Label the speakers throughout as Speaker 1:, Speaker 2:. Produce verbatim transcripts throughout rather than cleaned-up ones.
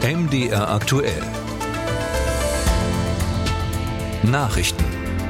Speaker 1: M D R aktuell. Nachrichten.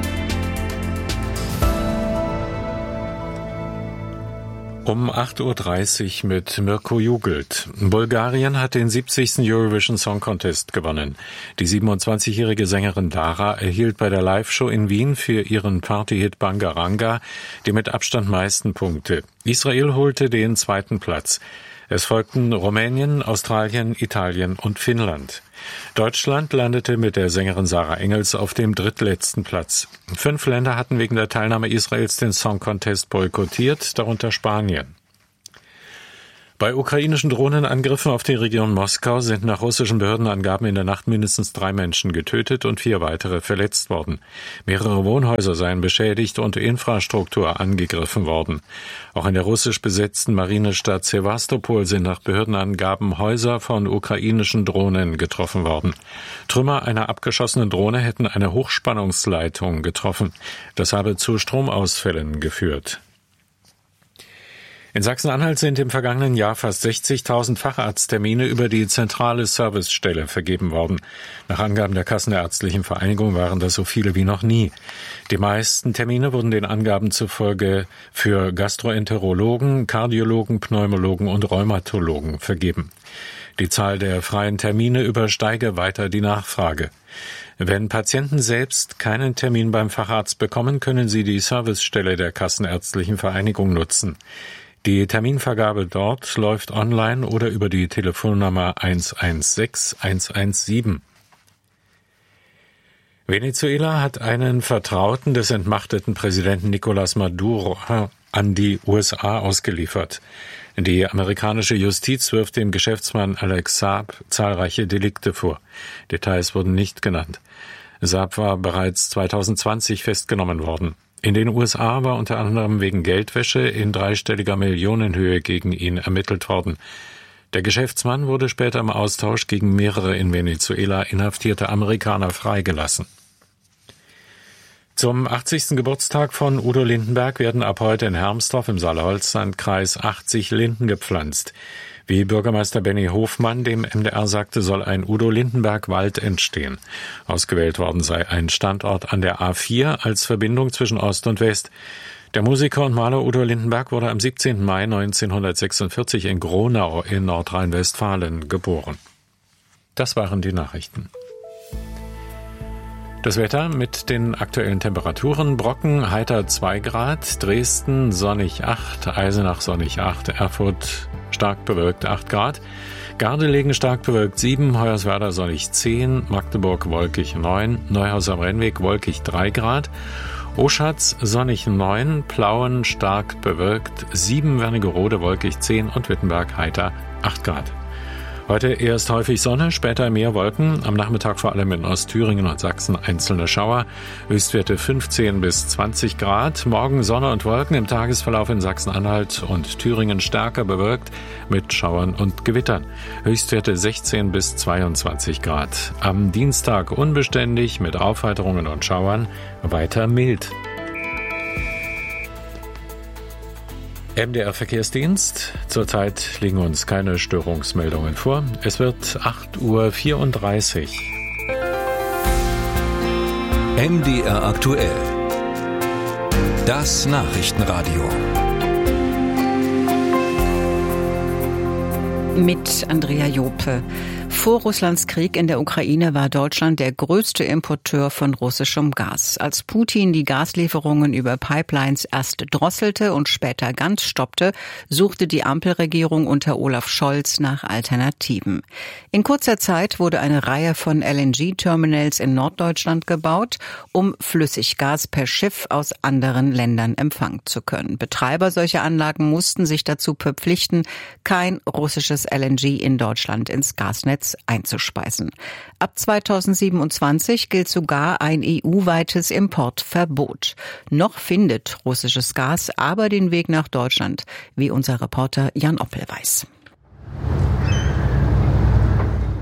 Speaker 2: Um acht Uhr dreißig mit Mirko Jugelt. Bulgarien hat den siebzigsten Eurovision Song Contest gewonnen. Die siebenundzwanzigjährige Sängerin Dara erhielt bei der Live-Show in Wien für ihren Partyhit Bangaranga die mit Abstand meisten Punkte. Israel holte den zweiten Platz. Es folgten Rumänien, Australien, Italien und Finnland. Deutschland landete mit der Sängerin Sarah Engels auf dem drittletzten Platz. Fünf Länder hatten wegen der Teilnahme Israels den Song Contest boykottiert, darunter Spanien. Bei ukrainischen Drohnenangriffen auf die Region Moskau sind nach russischen Behördenangaben in der Nacht mindestens drei Menschen getötet und vier weitere verletzt worden. Mehrere Wohnhäuser seien beschädigt und Infrastruktur angegriffen worden. Auch in der russisch besetzten Marinestadt Sewastopol sind nach Behördenangaben Häuser von ukrainischen Drohnen getroffen worden. Trümmer einer abgeschossenen Drohne hätten eine Hochspannungsleitung getroffen. Das habe zu Stromausfällen geführt. In Sachsen-Anhalt sind im vergangenen Jahr fast sechzigtausend Facharzttermine über die zentrale Servicestelle vergeben worden. Nach Angaben der Kassenärztlichen Vereinigung waren das so viele wie noch nie. Die meisten Termine wurden den Angaben zufolge für Gastroenterologen, Kardiologen, Pneumologen und Rheumatologen vergeben. Die Zahl der freien Termine übersteige weiter die Nachfrage. Wenn Patienten selbst keinen Termin beim Facharzt bekommen, können sie die Servicestelle der Kassenärztlichen Vereinigung nutzen. Die Terminvergabe dort läuft online oder über die Telefonnummer eins eins sechs eins eins sieben. Venezuela hat einen Vertrauten des entmachteten Präsidenten Nicolás Maduro an die U S A ausgeliefert. Die amerikanische Justiz wirft dem Geschäftsmann Alex Saab zahlreiche Delikte vor. Details wurden nicht genannt. Saab war bereits zweitausendzwanzig festgenommen worden. In den U S A war unter anderem wegen Geldwäsche in dreistelliger Millionenhöhe gegen ihn ermittelt worden. Der Geschäftsmann wurde später im Austausch gegen mehrere in Venezuela inhaftierte Amerikaner freigelassen. Zum achtzigsten Geburtstag von Udo Lindenberg werden ab heute in Hermsdorf im Saale-Holstein-Kreis achtzig Linden gepflanzt. Wie Bürgermeister Benny Hofmann dem M D R sagte, soll ein Udo-Lindenberg-Wald entstehen. Ausgewählt worden sei ein Standort an der A vier als Verbindung zwischen Ost und West. Der Musiker und Maler Udo Lindenberg wurde am siebzehnten Mai neunzehnhundertsechsundvierzig in Gronau in Nordrhein-Westfalen geboren. Das waren die Nachrichten. Das Wetter mit den aktuellen Temperaturen: Brocken heiter zwei Grad, Dresden sonnig acht, Eisenach sonnig acht, Erfurt stark bewölkt acht Grad, Gardelegen stark bewölkt sieben, Hoyerswerda sonnig zehn, Magdeburg wolkig neun, Neuhaus am Rennweg wolkig drei Grad, Oschatz sonnig neun, Plauen stark bewölkt sieben, Wernigerode wolkig zehn und Wittenberg heiter acht Grad. Heute erst häufig Sonne, später mehr Wolken, am Nachmittag vor allem in Ostthüringen und Sachsen einzelne Schauer, Höchstwerte fünfzehn bis zwanzig Grad, morgen Sonne und Wolken, im Tagesverlauf in Sachsen-Anhalt und Thüringen stärker bewölkt mit Schauern und Gewittern, Höchstwerte sechzehn bis zweiundzwanzig Grad. Am Dienstag unbeständig mit Aufheiterungen und Schauern, weiter mild. M D R Verkehrsdienst. Zurzeit liegen uns keine Störungsmeldungen vor. Es wird acht Uhr vierunddreißig.
Speaker 1: M D R aktuell. Das Nachrichtenradio.
Speaker 3: Mit Andrea Jope. Vor Russlands Krieg in der Ukraine war Deutschland der größte Importeur von russischem Gas. Als Putin die Gaslieferungen über Pipelines erst drosselte und später ganz stoppte, suchte die Ampelregierung unter Olaf Scholz nach Alternativen. In kurzer Zeit wurde eine Reihe von L N G-Terminals in Norddeutschland gebaut, um Flüssiggas per Schiff aus anderen Ländern empfangen zu können. Betreiber solcher Anlagen mussten sich dazu verpflichten, kein russisches L N G in Deutschland ins Gasnetz einzuspeisen. Ab zweitausendsiebenundzwanzig gilt sogar ein E U-weites Importverbot. Noch findet russisches Gas aber den Weg nach Deutschland, wie unser Reporter Jan Oppel weiß.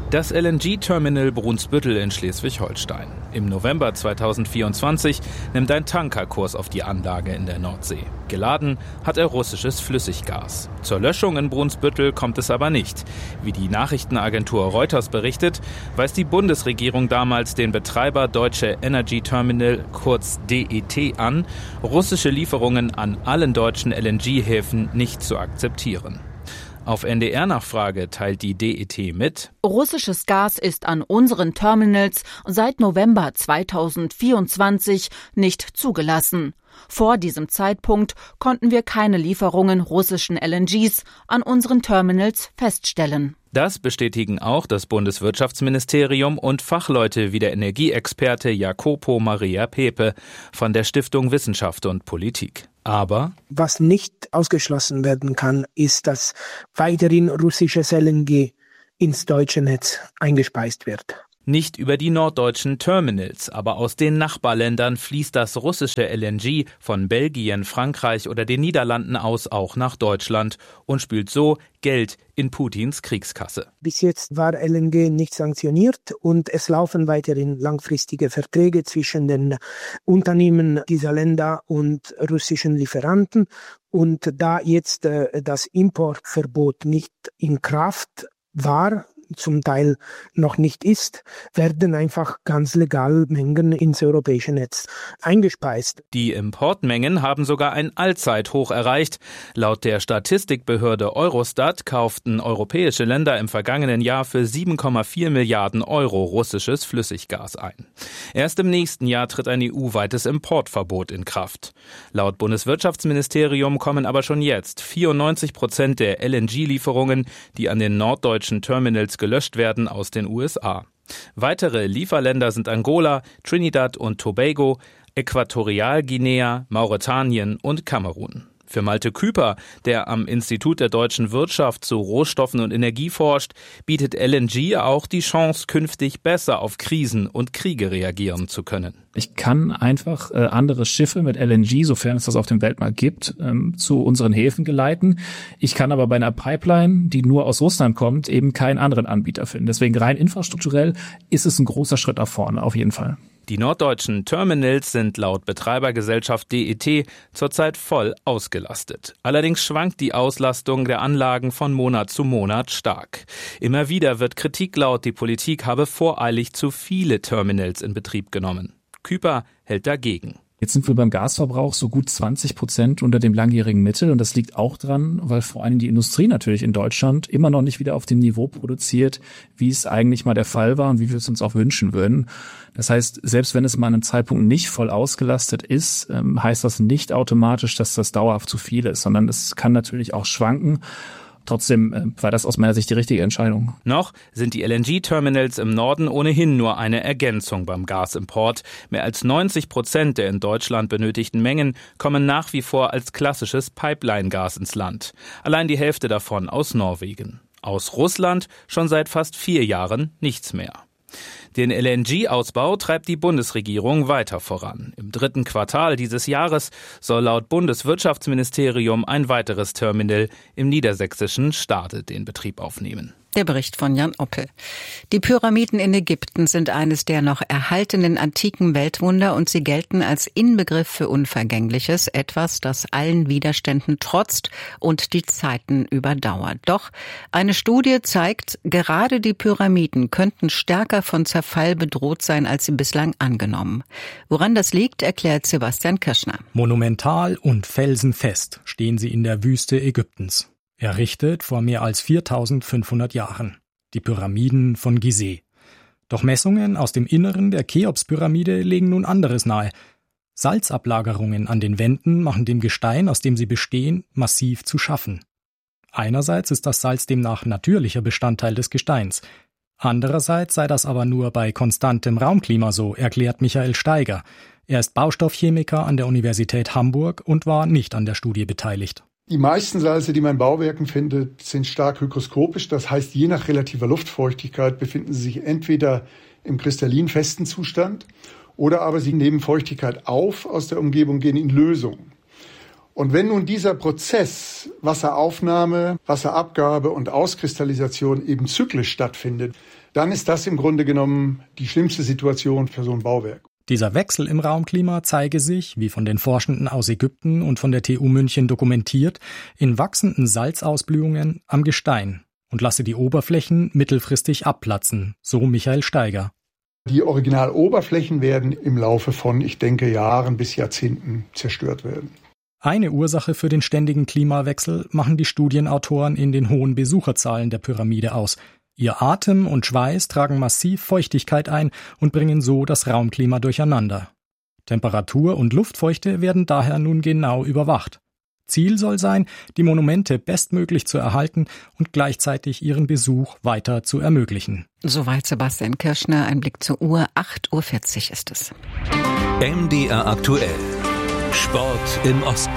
Speaker 4: Das L N G-Terminal Brunsbüttel in Schleswig-Holstein. Im November zweitausendvierundzwanzig nimmt ein Tanker Kurs auf die Anlage in der Nordsee. Geladen hat er russisches Flüssiggas. Zur Löschung in Brunsbüttel kommt es aber nicht. Wie die Nachrichtenagentur Reuters berichtet, weist die Bundesregierung damals den Betreiber Deutsche Energy Terminal, kurz D E T, an, russische Lieferungen an allen deutschen L N G-Häfen nicht zu akzeptieren. Auf N D R-Nachfrage teilt die D E T mit:
Speaker 5: Russisches Gas ist an unseren Terminals seit November zweitausendvierundzwanzig nicht zugelassen. Vor diesem Zeitpunkt konnten wir keine Lieferungen russischen L N Gs an unseren Terminals feststellen.
Speaker 4: Das bestätigen auch das Bundeswirtschaftsministerium und Fachleute wie der Energieexperte Jacopo Maria Pepe von der Stiftung Wissenschaft und Politik. Aber
Speaker 6: was nicht ausgeschlossen werden kann, ist, dass weiterhin russisches L N G ins deutsche Netz eingespeist wird.
Speaker 4: Nicht über die norddeutschen Terminals, aber aus den Nachbarländern fließt das russische L N G von Belgien, Frankreich oder den Niederlanden aus auch nach Deutschland und spült so Geld in Putins Kriegskasse.
Speaker 6: Bis jetzt war L N G nicht sanktioniert und es laufen weiterhin langfristige Verträge zwischen den Unternehmen dieser Länder und russischen Lieferanten. Und da jetzt äh, das Importverbot nicht in Kraft war, zum Teil noch nicht ist, werden einfach ganz legal Mengen ins europäische Netz eingespeist.
Speaker 4: Die Importmengen haben sogar ein Allzeithoch erreicht. Laut der Statistikbehörde Eurostat kauften europäische Länder im vergangenen Jahr für sieben Komma vier Milliarden Euro russisches Flüssiggas ein. Erst im nächsten Jahr tritt ein E U-weites Importverbot in Kraft. Laut Bundeswirtschaftsministerium kommen aber schon jetzt vierundneunzig Prozent der L N G-Lieferungen, die an den norddeutschen Terminals gelöscht werden, aus den U S A. Weitere Lieferländer sind Angola, Trinidad und Tobago, Äquatorialguinea, Mauretanien und Kamerun. Für Malte Küper, der am Institut der deutschen Wirtschaft zu Rohstoffen und Energie forscht, bietet L N G auch die Chance, künftig besser auf Krisen und Kriege reagieren zu können.
Speaker 7: Ich kann einfach äh, andere Schiffe mit L N G, sofern es das auf dem Weltmarkt gibt, ähm, zu unseren Häfen geleiten. Ich kann aber bei einer Pipeline, die nur aus Russland kommt, eben keinen anderen Anbieter finden. Deswegen rein infrastrukturell ist es ein großer Schritt nach vorne, auf jeden Fall.
Speaker 4: Die norddeutschen Terminals sind laut Betreibergesellschaft D E T zurzeit voll ausgelastet. Allerdings schwankt die Auslastung der Anlagen von Monat zu Monat stark. Immer wieder wird Kritik laut, die Politik habe voreilig zu viele Terminals in Betrieb genommen. Küper hält dagegen.
Speaker 7: Jetzt sind wir beim Gasverbrauch so gut zwanzig Prozent unter dem langjährigen Mittel. Und das liegt auch dran, weil vor allem die Industrie natürlich in Deutschland immer noch nicht wieder auf dem Niveau produziert, wie es eigentlich mal der Fall war und wie wir es uns auch wünschen würden. Das heißt, selbst wenn es mal an einem Zeitpunkt nicht voll ausgelastet ist, heißt das nicht automatisch, dass das dauerhaft zu viel ist, sondern es kann natürlich auch schwanken. Trotzdem war das aus meiner Sicht die richtige Entscheidung.
Speaker 4: Noch sind die L N G-Terminals im Norden ohnehin nur eine Ergänzung beim Gasimport. Mehr als neunzig Prozent der in Deutschland benötigten Mengen kommen nach wie vor als klassisches Pipeline-Gas ins Land. Allein die Hälfte davon aus Norwegen. Aus Russland schon seit fast vier Jahren nichts mehr. Den L N G-Ausbau treibt die Bundesregierung weiter voran. Im dritten Quartal dieses Jahres soll laut Bundeswirtschaftsministerium ein weiteres Terminal im niedersächsischen Stade den Betrieb aufnehmen.
Speaker 3: Der Bericht von Jan Oppel. Die Pyramiden in Ägypten sind eines der noch erhaltenen antiken Weltwunder und sie gelten als Inbegriff für Unvergängliches, etwas, das allen Widerständen trotzt und die Zeiten überdauert. Doch eine Studie zeigt, gerade die Pyramiden könnten stärker von Zerfall bedroht sein, als sie bislang angenommen. Woran das liegt, erklärt Sebastian Kirschner.
Speaker 8: Monumental und felsenfest stehen sie in der Wüste Ägyptens. Errichtet vor mehr als viertausendfünfhundert Jahren. Die Pyramiden von Gizeh. Doch Messungen aus dem Inneren der Cheops-Pyramide legen nun anderes nahe. Salzablagerungen an den Wänden machen dem Gestein, aus dem sie bestehen, massiv zu schaffen. Einerseits ist das Salz demnach natürlicher Bestandteil des Gesteins. Andererseits sei das aber nur bei konstantem Raumklima so, erklärt Michael Steiger. Er ist Baustoffchemiker an der Universität Hamburg und war nicht an der Studie beteiligt.
Speaker 9: Die meisten Salze, die man in Bauwerken findet, sind stark hygroskopisch. Das heißt, je nach relativer Luftfeuchtigkeit befinden sie sich entweder im kristallin festen Zustand oder aber sie nehmen Feuchtigkeit auf aus der Umgebung, gehen in Lösung. Und wenn nun dieser Prozess Wasseraufnahme, Wasserabgabe und Auskristallisation eben zyklisch stattfindet, dann ist das im Grunde genommen die schlimmste Situation für so ein Bauwerk.
Speaker 8: Dieser Wechsel im Raumklima zeige sich, wie von den Forschenden aus Ägypten und von der T U München dokumentiert, in wachsenden Salzausblühungen am Gestein und lasse die Oberflächen mittelfristig abplatzen, so Michael Steiger.
Speaker 9: Die Originaloberflächen werden im Laufe von, ich denke, Jahren bis Jahrzehnten zerstört werden.
Speaker 8: Eine Ursache für den ständigen Klimawechsel machen die Studienautoren in den hohen Besucherzahlen der Pyramide aus. Ihr Atem und Schweiß tragen massiv Feuchtigkeit ein und bringen so das Raumklima durcheinander. Temperatur und Luftfeuchte werden daher nun genau überwacht. Ziel soll sein, die Monumente bestmöglich zu erhalten und gleichzeitig ihren Besuch weiter zu ermöglichen.
Speaker 3: Soweit Sebastian Kirschner, ein Blick zur Uhr, acht Uhr vierzig ist es.
Speaker 1: M D R aktuell. Sport im Osten.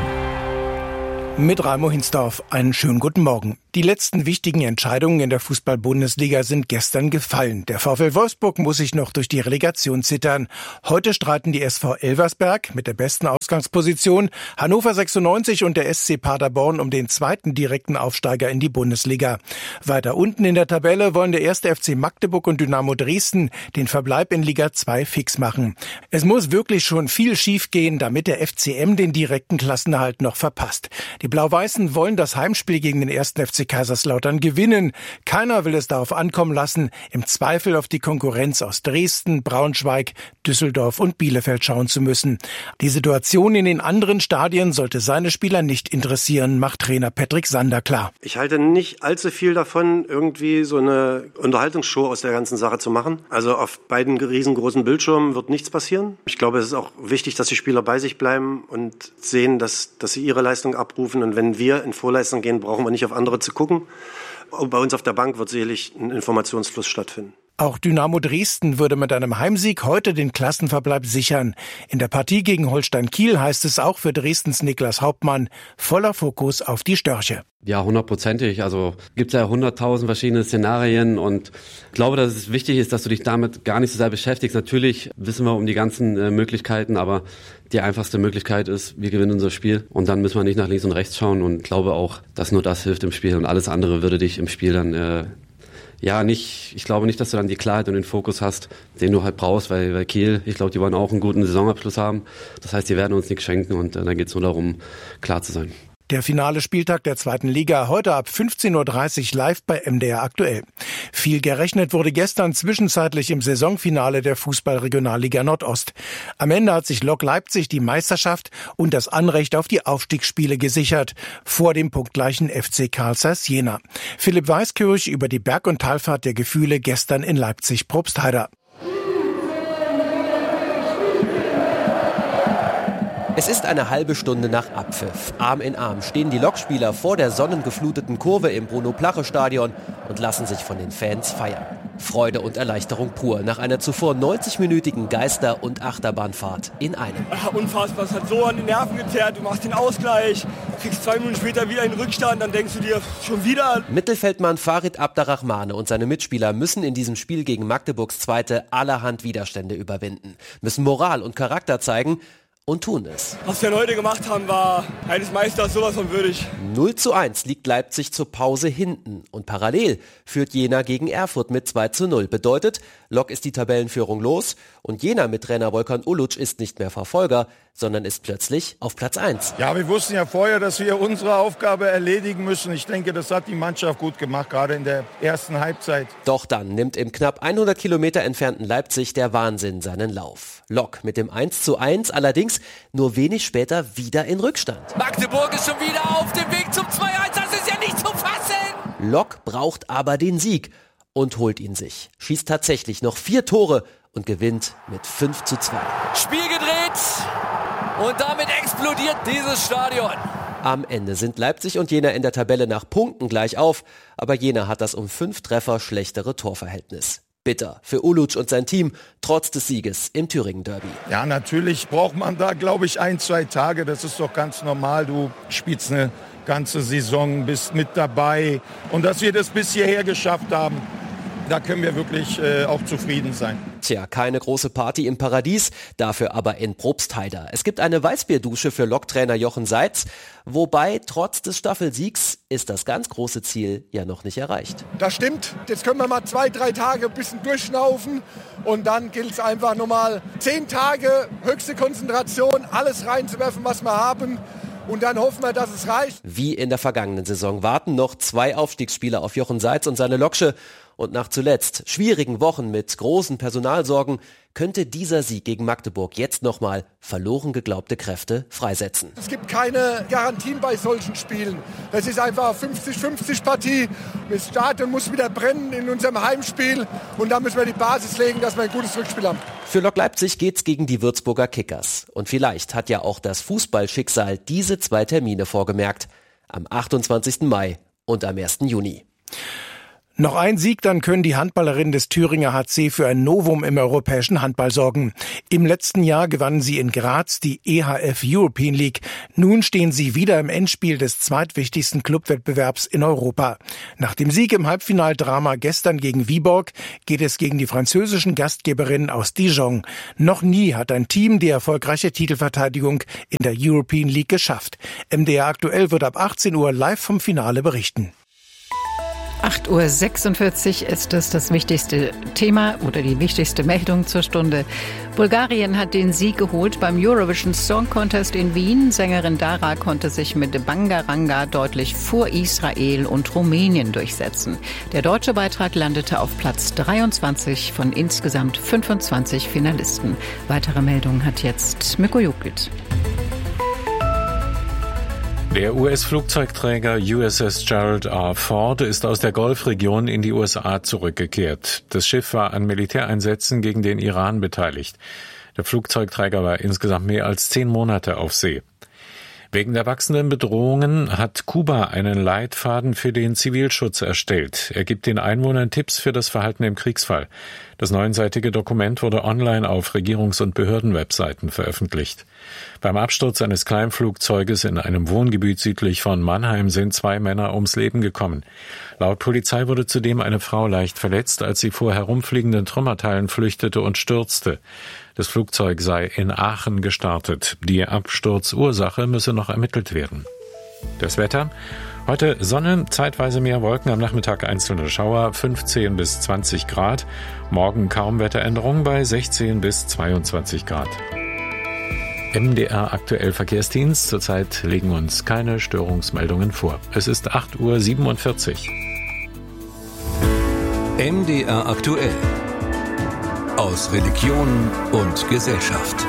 Speaker 10: Mit Raimo Hinsdorf, einen schönen guten Morgen. Die letzten wichtigen Entscheidungen in der Fußball-Bundesliga sind gestern gefallen. Der VfL Wolfsburg muss sich noch durch die Relegation zittern. Heute streiten die S V Elversberg mit der besten Ausgangsposition, Hannover sechsundneunzig und der S C Paderborn um den zweiten direkten Aufsteiger in die Bundesliga. Weiter unten in der Tabelle wollen der erste F C Magdeburg und Dynamo Dresden den Verbleib in Liga zwei fix machen. Es muss wirklich schon viel schiefgehen, damit der F C M den direkten Klassenerhalt noch verpasst. Die Blau-Weißen wollen das Heimspiel gegen den ersten F C Kaiserslautern gewinnen. Keiner will es darauf ankommen lassen, im Zweifel auf die Konkurrenz aus Dresden, Braunschweig, Düsseldorf und Bielefeld schauen zu müssen. Die Situation in den anderen Stadien sollte seine Spieler nicht interessieren, macht Trainer Patrick Sander klar.
Speaker 11: Ich halte nicht allzu viel davon, irgendwie so eine Unterhaltungsshow aus der ganzen Sache zu machen. Also auf beiden riesengroßen Bildschirmen wird nichts passieren. Ich glaube, es ist auch wichtig, dass die Spieler bei sich bleiben und sehen, dass, dass sie ihre Leistung abrufen. Und wenn wir in Vorleistung gehen, brauchen wir nicht auf andere zu gucken. Und bei uns auf der Bank wird sicherlich ein Informationsfluss stattfinden.
Speaker 10: Auch Dynamo Dresden würde mit einem Heimsieg heute den Klassenverbleib sichern. In der Partie gegen Holstein Kiel heißt es auch für Dresdens Niklas Hauptmann, voller Fokus auf die Störche.
Speaker 12: Ja, hundertprozentig. Also gibt es ja hunderttausend verschiedene Szenarien und ich glaube, dass es wichtig ist, dass du dich damit gar nicht so sehr beschäftigst. Natürlich wissen wir um die ganzen äh, Möglichkeiten, aber die einfachste Möglichkeit ist, wir gewinnen unser Spiel und dann müssen wir nicht nach links und rechts schauen und glaube auch, dass nur das hilft im Spiel und alles andere würde dich im Spiel dann äh, Ja, nicht, ich glaube nicht, dass du dann die Klarheit und den Fokus hast, den du halt brauchst, weil, weil Kiel, ich glaube, die wollen auch einen guten Saisonabschluss haben. Das heißt, die werden uns nichts schenken und äh, dann geht es nur darum, klar zu sein.
Speaker 10: Der finale Spieltag der zweiten Liga heute ab fünfzehn Uhr dreißig live bei M D R aktuell. Viel gerechnet wurde gestern zwischenzeitlich im Saisonfinale der Fußball-Regionalliga Nordost. Am Ende hat sich Lok Leipzig die Meisterschaft und das Anrecht auf die Aufstiegsspiele gesichert, vor dem punktgleichen F C Carl Zeiss Jena. Philipp Weiskirch über die Berg- und Talfahrt der Gefühle gestern in Leipzig-Probstheida.
Speaker 13: Es ist eine halbe Stunde nach Abpfiff. Arm in Arm stehen die Lokspieler vor der sonnengefluteten Kurve im Bruno-Plache-Stadion und lassen sich von den Fans feiern. Freude und Erleichterung pur nach einer zuvor neunzig-minütigen Geister- und Achterbahnfahrt in einem.
Speaker 14: Ach, unfassbar, es hat so an den Nerven gezerrt. Du machst den Ausgleich, kriegst zwei Minuten später wieder einen Rückstand, dann denkst du dir, schon wieder.
Speaker 13: Mittelfeldmann Farid Abderrahmane und seine Mitspieler müssen in diesem Spiel gegen Magdeburgs Zweite allerhand Widerstände überwinden, müssen Moral und Charakter zeigen, und tun es.
Speaker 14: Was wir heute gemacht haben, war eines Meisters sowas von würdig.
Speaker 13: null zu eins liegt Leipzig zur Pause hinten. Und parallel führt Jena gegen Erfurt mit zwei zu null. Bedeutet, Lok ist die Tabellenführung los und Jena mit Trainer Volkan Uluc ist nicht mehr Verfolger, sondern ist plötzlich auf Platz eins.
Speaker 15: Ja, wir wussten ja vorher, dass wir unsere Aufgabe erledigen müssen. Ich denke, das hat die Mannschaft gut gemacht, gerade in der ersten Halbzeit.
Speaker 13: Doch dann nimmt im knapp hundert Kilometer entfernten Leipzig der Wahnsinn seinen Lauf. Lok mit dem eins zu eins allerdings nur wenig später wieder in Rückstand.
Speaker 16: Magdeburg ist schon wieder auf dem Weg zum zwei eins, das ist ja nicht zu fassen!
Speaker 13: Lok braucht aber den Sieg und holt ihn sich. Schießt tatsächlich noch vier Tore und gewinnt mit fünf zu zwei.
Speaker 16: Spiel gedreht und damit explodiert dieses Stadion.
Speaker 13: Am Ende sind Leipzig und Jena in der Tabelle nach Punkten gleich auf, aber Jena hat das um fünf Treffer schlechtere Torverhältnis. Bitter für Uluc und sein Team, trotz des Sieges im Thüringen-Derby.
Speaker 15: Ja, natürlich braucht man da, glaube ich, ein, zwei Tage. Das ist doch ganz normal. Du spielst eine ganze Saison, bist mit dabei. Und dass wir das bis hierher geschafft haben, da können wir wirklich äh, auch zufrieden sein.
Speaker 13: Tja, keine große Party im Paradies, dafür aber in Probstheida. Es gibt eine Weißbierdusche für Loktrainer Jochen Seitz, wobei trotz des Staffelsiegs ist das ganz große Ziel ja noch nicht erreicht.
Speaker 17: Das stimmt, jetzt können wir mal zwei, drei Tage ein bisschen durchschnaufen und dann gilt es einfach nochmal zehn Tage, höchste Konzentration, alles reinzuwerfen, was wir haben. Und dann hoffen wir, dass es reicht.
Speaker 13: Wie in der vergangenen Saison warten noch zwei Aufstiegsspieler auf Jochen Seitz und seine Loksche. Und nach zuletzt schwierigen Wochen mit großen Personalsorgen könnte dieser Sieg gegen Magdeburg jetzt nochmal verloren geglaubte Kräfte freisetzen.
Speaker 17: Es gibt keine Garantien bei solchen Spielen. Das ist einfach eine fünfzig fünfzig Partie. Das Stadion muss wieder brennen in unserem Heimspiel. Und da müssen wir die Basis legen, dass wir ein gutes Rückspiel haben.
Speaker 13: Für Lok Leipzig geht's gegen die Würzburger Kickers. Und vielleicht hat ja auch das Fußballschicksal diese zwei Termine vorgemerkt. Am achtundzwanzigsten Mai und am ersten Juni.
Speaker 10: Noch ein Sieg, dann können die Handballerinnen des Thüringer H C für ein Novum im europäischen Handball sorgen. Im letzten Jahr gewannen sie in Graz die E H F European League. Nun stehen sie wieder im Endspiel des zweitwichtigsten Clubwettbewerbs in Europa. Nach dem Sieg im Halbfinaldrama gestern gegen Viborg geht es gegen die französischen Gastgeberinnen aus Dijon. Noch nie hat ein Team die erfolgreiche Titelverteidigung in der European League geschafft. M D R Aktuell wird ab achtzehn Uhr live vom Finale berichten.
Speaker 3: acht Uhr sechsundvierzig ist es das wichtigste Thema oder die wichtigste Meldung zur Stunde. Bulgarien hat den Sieg geholt beim Eurovision Song Contest in Wien. Sängerin Dara konnte sich mit Bangaranga deutlich vor Israel und Rumänien durchsetzen. Der deutsche Beitrag landete auf Platz dreiundzwanzig von insgesamt fünfundzwanzig Finalisten. Weitere Meldungen hat jetzt Mirko Juckelt.
Speaker 2: Der U S-Flugzeugträger U S S Gerald R. Ford ist aus der Golfregion in die U S A zurückgekehrt. Das Schiff war an Militäreinsätzen gegen den Iran beteiligt. Der Flugzeugträger war insgesamt mehr als zehn Monate auf See. Wegen der wachsenden Bedrohungen hat Kuba einen Leitfaden für den Zivilschutz erstellt. Er gibt den Einwohnern Tipps für das Verhalten im Kriegsfall. Das neunseitige Dokument wurde online auf Regierungs- und Behördenwebseiten veröffentlicht. Beim Absturz eines Kleinflugzeuges in einem Wohngebiet südlich von Mannheim sind zwei Männer ums Leben gekommen. Laut Polizei wurde zudem eine Frau leicht verletzt, als sie vor herumfliegenden Trümmerteilen flüchtete und stürzte. Das Flugzeug sei in Aachen gestartet. Die Absturzursache müsse noch ermittelt werden. Das Wetter: Heute Sonne, zeitweise mehr Wolken, am Nachmittag einzelne Schauer, fünfzehn bis zwanzig Grad. Morgen kaum Wetteränderung bei sechzehn bis zweiundzwanzig Grad. M D R Aktuell Verkehrsdienst. Zurzeit legen uns keine Störungsmeldungen vor. Es ist acht Uhr siebenundvierzig.
Speaker 1: M D R Aktuell. Aus Religion und Gesellschaft.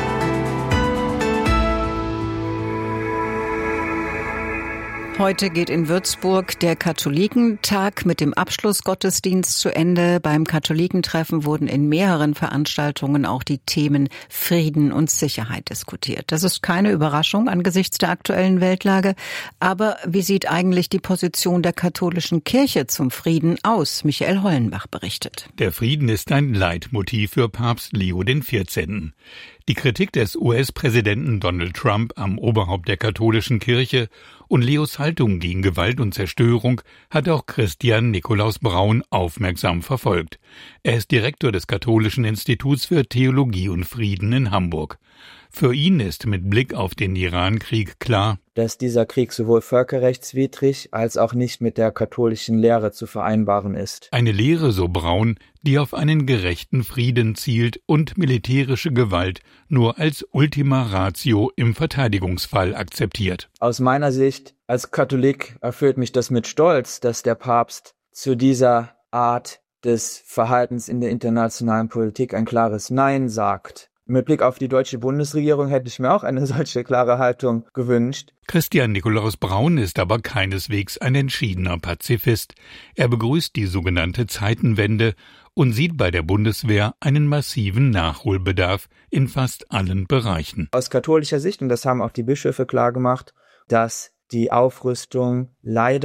Speaker 3: Heute geht in Würzburg der Katholikentag mit dem Abschlussgottesdienst zu Ende. Beim Katholikentreffen wurden in mehreren Veranstaltungen auch die Themen Frieden und Sicherheit diskutiert. Das ist keine Überraschung angesichts der aktuellen Weltlage. Aber wie sieht eigentlich die Position der katholischen Kirche zum Frieden aus? Michael Hollenbach berichtet.
Speaker 18: Der Frieden ist ein Leitmotiv für Papst Leo der vierzehnten. Die Kritik des U S-Präsidenten Donald Trump am Oberhaupt der katholischen Kirche und Leos Haltung gegen Gewalt und Zerstörung hat auch Christian Nikolaus Braun aufmerksam verfolgt. Er ist Direktor des Katholischen Instituts für Theologie und Frieden in Hamburg. Für ihn ist mit Blick auf den Irankrieg klar,
Speaker 19: dass dieser Krieg sowohl völkerrechtswidrig als auch nicht mit der katholischen Lehre zu vereinbaren ist.
Speaker 18: Eine Lehre, so Braun, die auf einen gerechten Frieden zielt und militärische Gewalt nur als Ultima Ratio im Verteidigungsfall akzeptiert.
Speaker 19: Aus meiner Sicht als Katholik erfüllt mich das mit Stolz, dass der Papst zu dieser Art des Verhaltens in der internationalen Politik ein klares Nein sagt. Mit Blick auf die deutsche Bundesregierung hätte ich mir auch eine solche klare Haltung gewünscht.
Speaker 18: Christian Nikolaus Braun ist aber keineswegs ein entschiedener Pazifist. Er begrüßt die sogenannte Zeitenwende und sieht bei der Bundeswehr einen massiven Nachholbedarf in fast allen Bereichen.
Speaker 19: Aus katholischer Sicht, und das haben auch die Bischöfe klargemacht, dass die Aufrüstung leider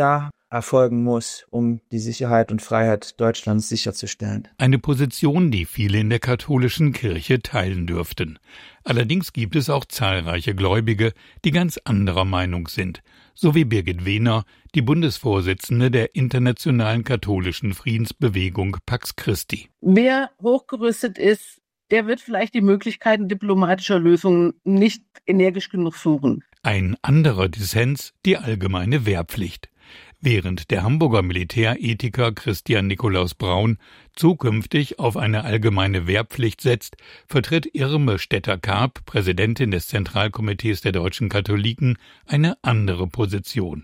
Speaker 19: erfolgen muss, um die Sicherheit und Freiheit Deutschlands sicherzustellen.
Speaker 18: Eine Position, die viele in der katholischen Kirche teilen dürften. Allerdings gibt es auch zahlreiche Gläubige, die ganz anderer Meinung sind, so wie Birgit Wehner, die Bundesvorsitzende der internationalen katholischen Friedensbewegung Pax Christi.
Speaker 20: Wer hochgerüstet ist, der wird vielleicht die Möglichkeiten diplomatischer Lösungen nicht energisch genug suchen.
Speaker 18: Ein anderer Dissens, die allgemeine Wehrpflicht. Während der Hamburger Militärethiker Christian Nikolaus Braun zukünftig auf eine allgemeine Wehrpflicht setzt, vertritt Irme Stetter-Karp, Präsidentin des Zentralkomitees der deutschen Katholiken, eine andere Position.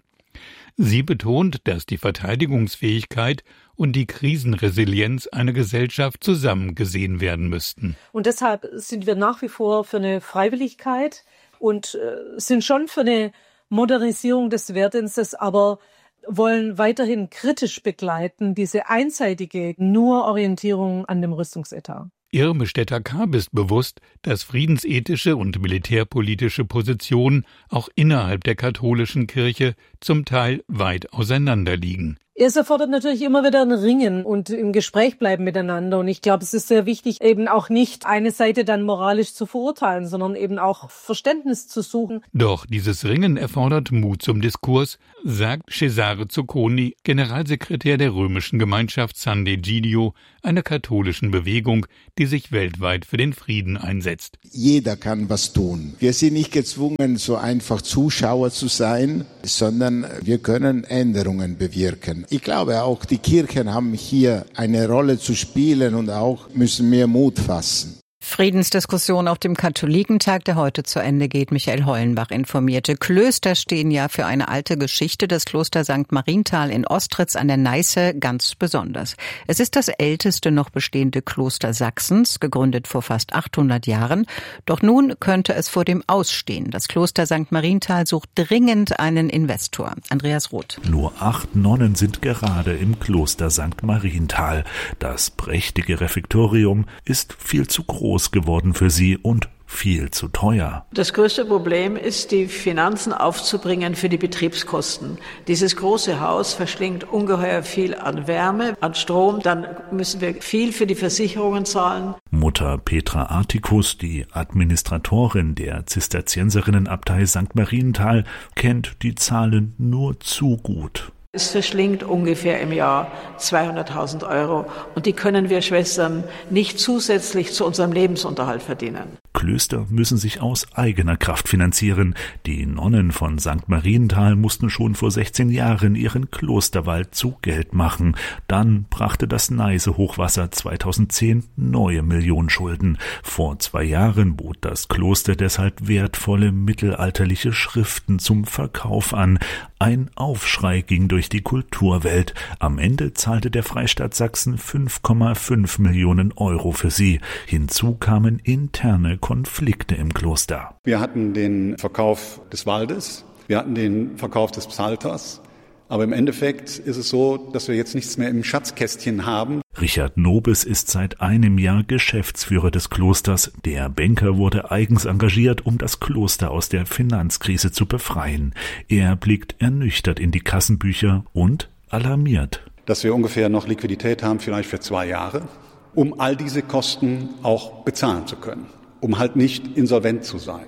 Speaker 18: Sie betont, dass die Verteidigungsfähigkeit und die Krisenresilienz einer Gesellschaft zusammen gesehen werden müssten.
Speaker 21: Und deshalb sind wir nach wie vor für eine Freiwilligkeit und äh, sind schon für eine Modernisierung des Wehrdienstes, aber wollen weiterhin kritisch begleiten, diese einseitige nur Orientierung an dem Rüstungsetat.
Speaker 18: Irme Stetter-Karp ist bewusst, dass friedensethische und militärpolitische Positionen auch innerhalb der katholischen Kirche zum Teil weit auseinander liegen.
Speaker 21: Es erfordert natürlich immer wieder ein Ringen und im Gespräch bleiben miteinander. Und ich glaube, es ist sehr wichtig, eben auch nicht eine Seite dann moralisch zu verurteilen, sondern eben auch Verständnis zu suchen.
Speaker 18: Doch dieses Ringen erfordert Mut zum Diskurs, sagt Cesare Zucconi, Generalsekretär der römischen Gemeinschaft San D'Egidio, einer katholischen Bewegung, die sich weltweit für den Frieden einsetzt.
Speaker 22: Jeder kann was tun. Wir sind nicht gezwungen, so einfach Zuschauer zu sein, sondern wir können Änderungen bewirken. Ich glaube auch, die Kirchen haben hier eine Rolle zu spielen und auch müssen mehr Mut fassen.
Speaker 3: Friedensdiskussion auf dem Katholikentag, der heute zu Ende geht. Michael Hollenbach informierte. Klöster stehen ja für eine alte Geschichte. Das Kloster Sankt Marienthal in Ostritz an der Neiße ganz besonders. Es ist das älteste noch bestehende Kloster Sachsens, gegründet vor fast achthundert Jahren. Doch nun könnte es vor dem Ausstehen. Das Kloster Sankt Marienthal sucht dringend einen Investor. Andreas Roth.
Speaker 23: Nur acht Nonnen sind gerade im Kloster Sankt Marienthal. Das prächtige Refektorium ist viel zu groß geworden für sie und viel zu teuer.
Speaker 24: Das größte Problem ist, die Finanzen aufzubringen für die Betriebskosten. Dieses große Haus verschlingt ungeheuer viel an Wärme, an Strom. Dann müssen wir viel für die Versicherungen zahlen.
Speaker 23: Mutter Petra Artikus, die Administratorin der Zisterzienserinnenabtei Sankt Marienthal, kennt die Zahlen nur zu gut.
Speaker 24: Es verschlingt ungefähr im Jahr zweihunderttausend Euro und die können wir Schwestern nicht zusätzlich zu unserem Lebensunterhalt verdienen.
Speaker 23: Klöster müssen sich aus eigener Kraft finanzieren. Die Nonnen von Sankt Marienthal mussten schon vor sechzehn Jahren ihren Klosterwald zu Geld machen. Dann brachte das Neiße-Hochwasser zweitausendzehn neue Millionenschulden. Vor zwei Jahren bot das Kloster deshalb wertvolle mittelalterliche Schriften zum Verkauf an. Ein Aufschrei ging durch die Kulturwelt. Am Ende zahlte der Freistaat Sachsen fünf Komma fünf Millionen Euro für sie. Hinzu kamen interne Konflikte im Kloster.
Speaker 25: Wir hatten den Verkauf des Waldes, wir hatten den Verkauf des Psalters. Aber im Endeffekt ist es so, dass wir jetzt nichts mehr im Schatzkästchen haben.
Speaker 23: Richard Nobes ist seit einem Jahr Geschäftsführer des Klosters. Der Banker wurde eigens engagiert, um das Kloster aus der Finanzkrise zu befreien. Er blickt ernüchtert in die Kassenbücher und alarmiert.
Speaker 25: Dass wir ungefähr noch Liquidität haben, vielleicht für zwei Jahre, um all diese Kosten auch bezahlen zu können, um halt nicht insolvent zu sein.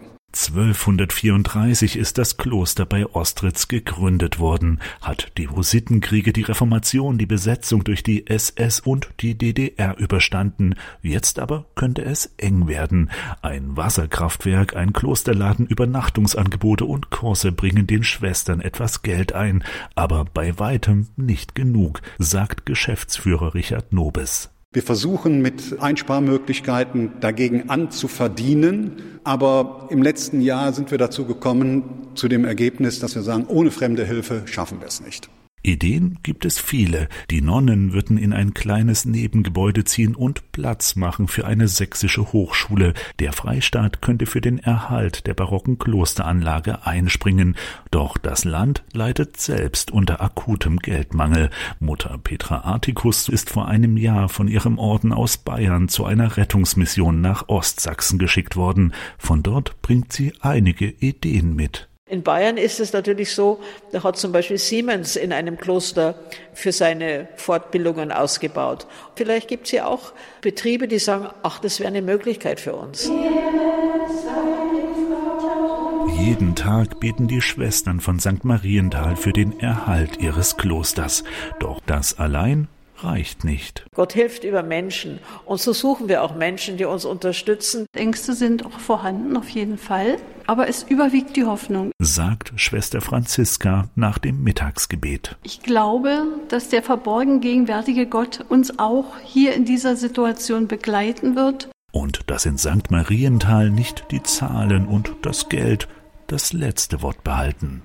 Speaker 23: zwölfhundertvierunddreißig ist das Kloster bei Ostritz gegründet worden, hat die Hussitenkriege, die Reformation, die Besetzung durch die S S und die D D R überstanden. Jetzt aber könnte es eng werden. Ein Wasserkraftwerk, ein Klosterladen, Übernachtungsangebote und Kurse bringen den Schwestern etwas Geld ein, aber bei weitem nicht genug, sagt Geschäftsführer Richard Nobes.
Speaker 25: Wir versuchen mit Einsparmöglichkeiten dagegen anzuverdienen, aber im letzten Jahr sind wir dazu gekommen, zu dem Ergebnis, dass wir sagen, ohne fremde Hilfe schaffen wir es nicht.
Speaker 23: Ideen gibt es viele. Die Nonnen würden in ein kleines Nebengebäude ziehen und Platz machen für eine sächsische Hochschule. Der Freistaat könnte für den Erhalt der barocken Klosteranlage einspringen. Doch das Land leidet selbst unter akutem Geldmangel. Mutter Petra Artikus ist vor einem Jahr von ihrem Orden aus Bayern zu einer Rettungsmission nach Ostsachsen geschickt worden. Von dort bringt sie einige Ideen mit.
Speaker 24: In Bayern ist es natürlich so, da hat zum Beispiel Siemens in einem Kloster für seine Fortbildungen ausgebaut. Vielleicht gibt es ja auch Betriebe, die sagen, ach, das wäre eine Möglichkeit für uns.
Speaker 23: Jeden Tag beten die Schwestern von Sankt Marienthal für den Erhalt ihres Klosters. Doch das allein reicht nicht.
Speaker 24: Gott hilft über Menschen und so suchen wir auch Menschen, die uns unterstützen.
Speaker 4: Ängste sind auch vorhanden, auf jeden Fall, aber es überwiegt die Hoffnung,
Speaker 23: sagt Schwester Franziska nach dem Mittagsgebet.
Speaker 4: Ich glaube, dass der verborgen gegenwärtige Gott uns auch hier in dieser Situation begleiten wird.
Speaker 23: Und dass in Sankt Marienthal nicht die Zahlen und das Geld das letzte Wort behalten.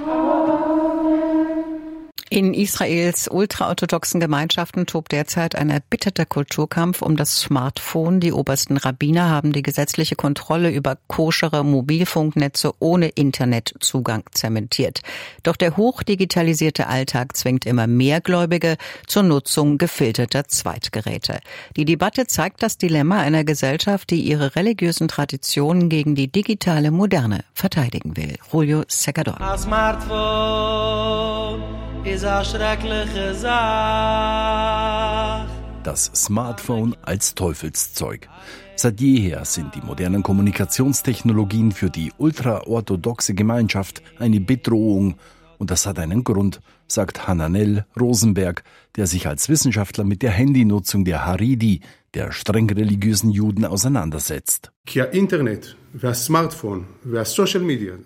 Speaker 3: In Israels ultraorthodoxen Gemeinschaften tobt derzeit ein erbitterter Kulturkampf um das Smartphone. Die obersten Rabbiner haben die gesetzliche Kontrolle über koschere Mobilfunknetze ohne Internetzugang zementiert. Doch der hochdigitalisierte Alltag zwingt immer mehr Gläubige zur Nutzung gefilterter Zweitgeräte. Die Debatte zeigt das Dilemma einer Gesellschaft, die ihre religiösen Traditionen gegen die digitale Moderne verteidigen will. Julio Segador.
Speaker 5: Das Smartphone als Teufelszeug. Seit jeher sind die modernen Kommunikationstechnologien für die ultraorthodoxe Gemeinschaft eine Bedrohung. Und das hat einen Grund, sagt Hananel Rosenberg, der sich als Wissenschaftler mit der Handynutzung der Haredi, der streng religiösen Juden, auseinandersetzt.
Speaker 6: כי האינטרנט והסמארטפון והסושיאל מדיה